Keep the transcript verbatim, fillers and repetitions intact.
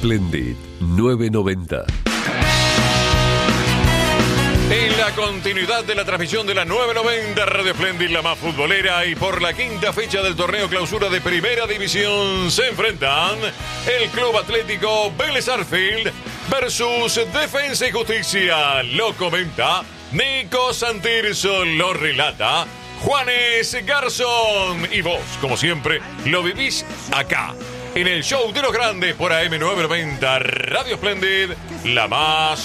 Splendid novecientos noventa. En la continuidad de la transmisión de la novecientos noventa Radio Splendid, la más futbolera, y por la quinta fecha del torneo clausura de Primera División, se enfrentan el Club Atlético Vélez Sarsfield versus Defensa y Justicia. Lo comenta Nico Santirso, lo relata Juanes Garzón, y vos, como siempre, lo vivís acá, en el show de los grandes por A M novecientos noventa Radio Splendid, la más